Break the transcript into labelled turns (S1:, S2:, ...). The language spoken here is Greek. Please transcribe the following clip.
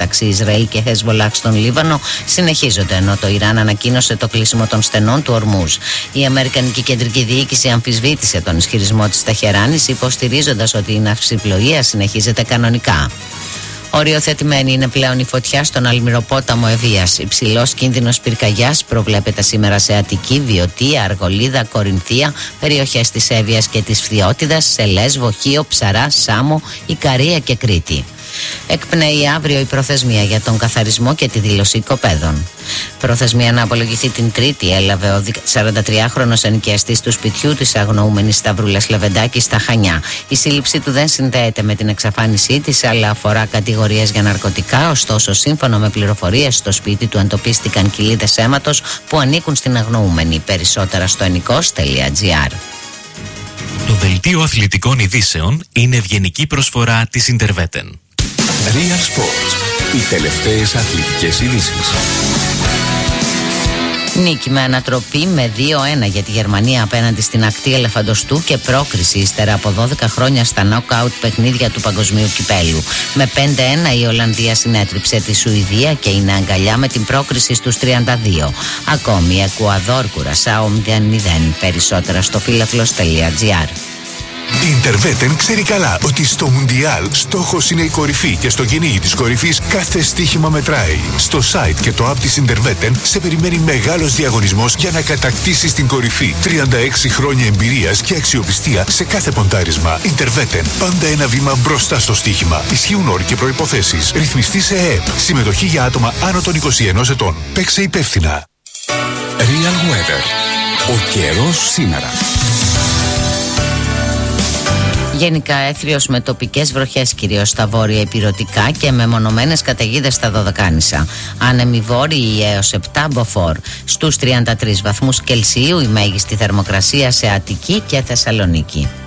S1: μεταξύ Ισραήλ και Χεσβολάχ στον Λίβανο συνεχίζονται, ενώ το Ιράν ανακοίνωσε το κλείσιμο των στενών του Ορμούζ. Η Αμερικανική Κεντρική Διοίκηση αμφισβήτησε τον ισχυρισμό της Τεχεράνης, υποστηρίζοντας ότι η ναυσιπλοεία συνεχίζεται κανονικά. Οριοθετημένη είναι πλέον η φωτιά στον Αλμυροπόταμο Ευβοίας. Υψηλός κίνδυνος πυρκαγιάς προβλέπεται σήμερα σε Αττική, Βιωτία, Αργολίδα, Κορινθία, περιοχές της Εύβοιας και της Φθιώτιδας, σε Λέσβο, Χίο, Ψαρά, Σάμο, Ικαρία και Κρήτη. Εκπνέει αύριο η προθεσμία για τον καθαρισμό και τη δήλωση οικοπαίδων. Προθεσμία να απολογηθεί την Τρίτη έλαβε ο 43χρονος ενοικιαστής του σπιτιού της αγνοούμενης Σταυρούλας Λεβεντάκη στα Χανιά. Η σύλληψή του δεν συνδέεται με την εξαφάνισή της, αλλά αφορά κατηγορίες για ναρκωτικά. Ωστόσο, σύμφωνα με πληροφορίες, στο σπίτι του εντοπίστηκαν κοιλίδες αίματος που ανήκουν στην αγνοούμενη. Περισσότερα στο ενικός.gr.
S2: Το δελτίο αθλητικών ειδήσεων είναι ευγενική προσφορά της Interveten.
S3: Real Sports. Οι τελευταίες αθλητικές ειδήσεις.
S1: Νίκη με ανατροπή με 2-1 για τη Γερμανία απέναντι στην ακτή Ελεφαντοστού και πρόκριση ύστερα από 12 χρόνια στα νοκάουτ παιχνίδια του Παγκοσμίου Κυπέλου. Με 5-1 η Ολλανδία συνέτριψε τη Σουηδία και είναι αγκαλιά με την πρόκριση στους 32. Ακόμη Εκουαδόρ Κουρασάο 0-0. Περισσότερα στο φίλαθλος.gr.
S3: Η Interveten ξέρει καλά ότι στο Μουντιάλ στόχος είναι η κορυφή και στο κυνήγι της κορυφής κάθε στοίχημα μετράει. Στο site και το app της Interveten σε περιμένει μεγάλος διαγωνισμός για να κατακτήσεις την κορυφή. 36 χρόνια εμπειρίας και αξιοπιστία σε κάθε ποντάρισμα. Interveten. Πάντα ένα βήμα μπροστά στο στοίχημα. Ισχύουν όροι και προϋποθέσεις. Ρυθμιστή σε ΕΕΠ. Συμμετοχή για άτομα άνω των 21 ετών. Παίξε υπεύθυνα. Real Weather. Ο καιρός σήμερα.
S1: Γενικά έθριος με τοπικές βροχές κυρίως στα βόρεια ηπειρωτικά και με μονομένες καταιγίδες στα Δωδεκάνησα. Άνεμοι βόρειοι έως 7 μποφόρ. Στους 33 βαθμούς Κελσίου η μέγιστη θερμοκρασία σε Αττική και Θεσσαλονίκη.